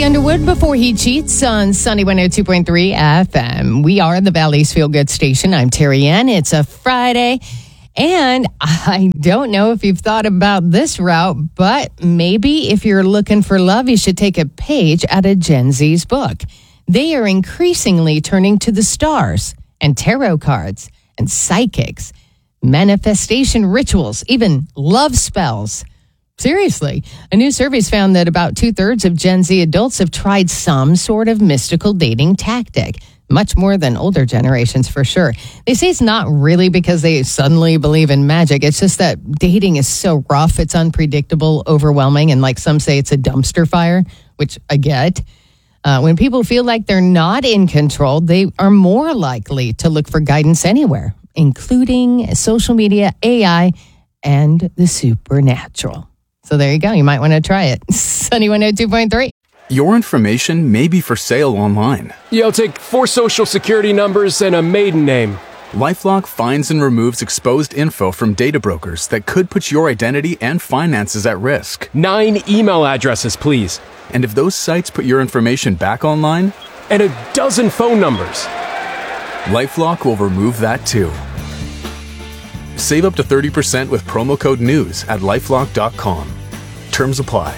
Underwood before he cheats on Sunny 102.3 FM. We are the Valley's Feel Good Station. I'm Terry Ann. It's a Friday. And I don't know if you've thought about this route, but maybe if you're looking for love, you should take a page out of Gen Z's book. They are increasingly turning to the stars and tarot cards and psychics, manifestation rituals, even love spells. Seriously, a new survey's found that about 2/3 of Gen Z adults have tried some sort of mystical dating tactic. Much more than older generations, for sure. They say it's not really because they suddenly believe in magic. It's just that dating is so rough, it's unpredictable, overwhelming, and like some say, it's a dumpster fire, which I get. When people feel like they're not in control, they are more likely to look for guidance anywhere, including social media, AI, and the supernatural. So there you go. You might want to try it. Sunny 102.3. Your information may be for sale online. Yeah, I'll take 4 social security numbers and a maiden name. LifeLock finds and removes exposed info from data brokers that could put your identity and finances at risk. 9 email addresses, please. And if those sites put your information back online? And a dozen phone numbers. LifeLock will remove that too. Save up to 30% with promo code NEWS at LifeLock.com. Terms apply.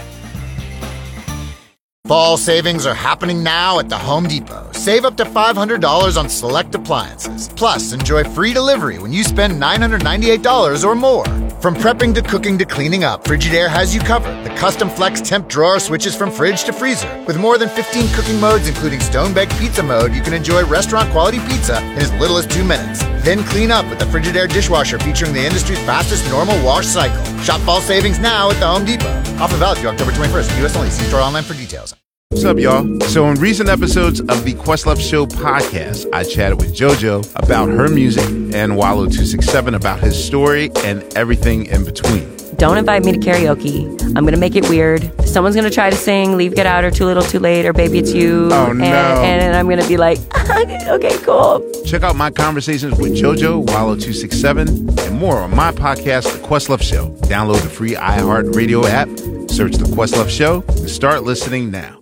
Fall savings are happening now at the Home Depot. Save up to $500 on select appliances. Plus, enjoy free delivery when you spend $998 or more. From prepping to cooking to cleaning up, Frigidaire has you covered. The custom flex temp drawer switches from fridge to freezer. With more than 15 cooking modes, including stone-baked pizza mode, you can enjoy restaurant-quality pizza in as little as 2 minutes. Then clean up with the Frigidaire dishwasher featuring the industry's fastest normal wash cycle. Shop fall savings now at the Home Depot. Offer valid through October 21st. U.S. only. See store online for details. What's up, y'all? So in recent episodes of the Questlove Show podcast, I chatted with JoJo about her music and Wallo267 about his story and everything in between. Don't invite me to karaoke. I'm going to make it weird. Someone's going to try to sing Leave, Get Out, or Too Little, Too Late, or Baby It's You. Oh, no. And I'm going to be like, okay, cool. Check out my conversations with JoJo, Wallo267, and more on my podcast, The Questlove Show. Download the free iHeartRadio app, search The Questlove Show, and start listening now.